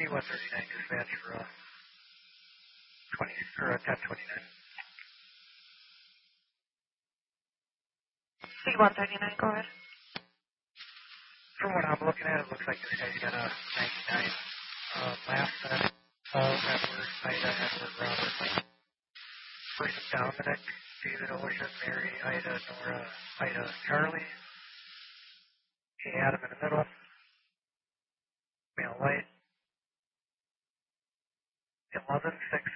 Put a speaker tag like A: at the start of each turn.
A: C-139 dispatch for 1029.
B: C-139, go ahead.
A: From what I'm looking at, it looks like this guy's got a 99 last minute call, Edward, Ida, Edward, Robert, person Dominic, David, Ocean, Mary, Ida, Nora, Ida, Charlie, Adam in the middle, male white, 11, 6,